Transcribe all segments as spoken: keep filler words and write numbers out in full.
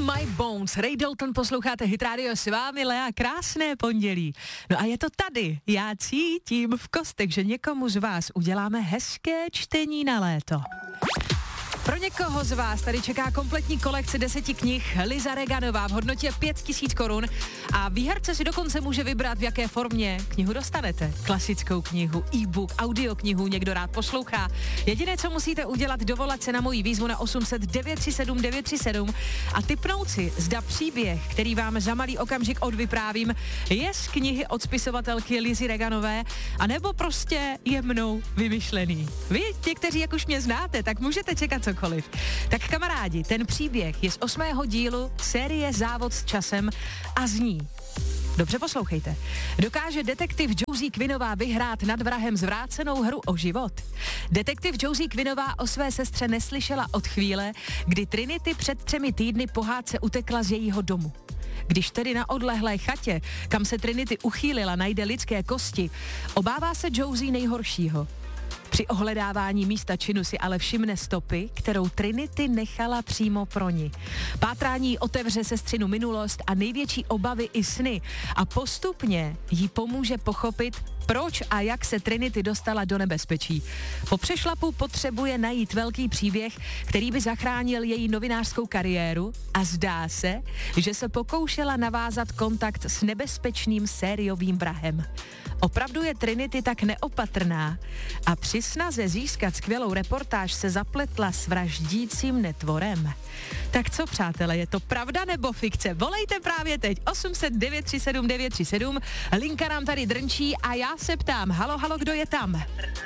My Bones. Ray Dalton, posloucháte Hit Radio, s vámi Lea, krásné pondělí. No a je to tady. Já cítím v kostech, že někomu z vás uděláme hezké čtení na léto. Pro někoho z vás tady čeká kompletní kolekce deseti knih Liza Reganová v hodnotě pět tisíc korun a výherce si dokonce může vybrat, v jaké formě knihu dostanete. Klasickou knihu, e-book, audioknihu, někdo rád poslouchá. Jediné, co musíte udělat, dovolat se na moji výzvu na osm set devět tři sedm devět tři sedm a tipnout si, zda příběh, který vám za malý okamžik odvyprávím, je z knihy od spisovatelky Lizy Reganové, anebo prostě je mnou vymyšlený. Vy, ti, kteří jak už mě znáte, tak můžete čekat cokoliv. Tak kamarádi, ten příběh je z osmého dílu série Závod s časem a zní. Dobře poslouchejte. Dokáže detektiv Josie Quinnová vyhrát nad vrahem zvrácenou hru o život? Detektiv Josie Quinnová o své sestře neslyšela od chvíle, kdy Trinity před třemi týdny po hádce utekla z jejího domu. Když tedy na odlehlé chatě, kam se Trinity uchýlila, najde lidské kosti, obává se Josie nejhoršího. Při ohledávání místa činu si ale všimne stopy, kterou Trinity nechala přímo pro ní. Pátrání otevře sestřinu minulost a největší obavy i sny a postupně jí pomůže pochopit, proč a jak se Trinity dostala do nebezpečí. Po přešlapu potřebuje najít velký příběh, který by zachránil její novinářskou kariéru a zdá se, že se pokoušela navázat kontakt s nebezpečným sériovým vrahem. Opravdu je Trinity tak neopatrná a při snaze získat skvělou reportáž se zapletla s vraždícím netvorem. Tak co, přátelé, je to pravda nebo fikce? Volejte právě teď osm set devět tři sedm devět tři sedm, linka nám tady drnčí a já se ptám, halo, halo, kdo je tam?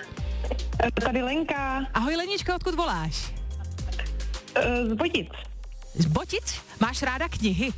Tady Lenka. Ahoj Leničko, odkud voláš? Z Botic. Z Botic? Máš ráda knihy?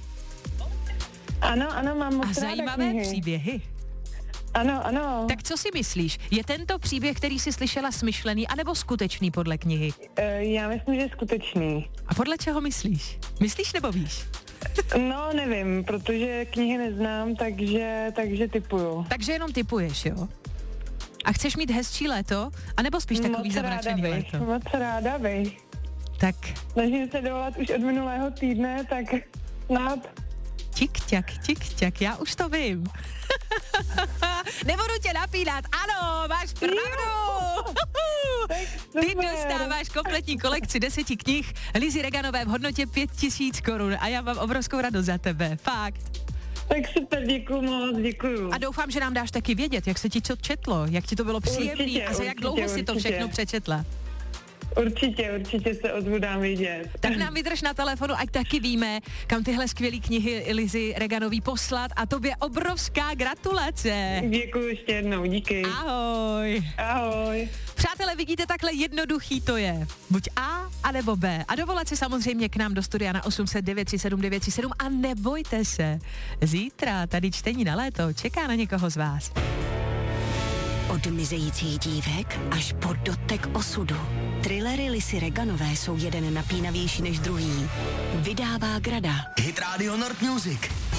Ano, ano, mám moc a ráda zajímavé knihy. příběhy? Ano, ano. Tak co si myslíš? Je tento příběh, který jsi slyšela, smyšlený anebo skutečný podle knihy? E, já myslím, že je skutečný. A podle čeho myslíš? Myslíš nebo víš? No, nevím, protože knihy neznám, takže, takže tipuju. Takže jenom tipuješ, jo? A chceš mít hezčí léto? A nebo spíš takový moc zamračený ráda léto? Moc ráda bych. Tak. Snažím se dovolat už od minulého týdne, tak snad. Tik-ťak, tik-ťak, já už to vím. Nebudu tě napínat, ano, máš pravdu. Ty dostáváš kompletní kolekci deseti knih Lizy Reganové v hodnotě pět tisíc korun a já mám obrovskou radost za tebe, fakt. Tak super, děkuju moc, děkuju. A doufám, že nám dáš taky vědět, jak se ti to četlo, jak ti to bylo příjemný určitě, a za jak určitě, dlouho si to určitě. všechno přečetla. Určitě, určitě se ozvu, dám vědět. Tak nám vydrž na telefonu, ať taky víme, kam tyhle skvělé knihy Lizy Reganový poslat a tobě obrovská gratulace. Děkuju ještě jednou, díky. Ahoj. Ahoj. Přátelé, vidíte, takhle jednoduchý to je. Buď A, anebo B. A dovolat si samozřejmě k nám do studia na osm set devět tři sedm devět tři sedm a nebojte se. Zítra tady čtení na léto čeká na někoho z vás. Od mizejících dívek až po dotek osudu. Thrillery Lizy Reganové jsou jeden napínavější než druhý. Vydává Grada. Hit Radio Nord Music.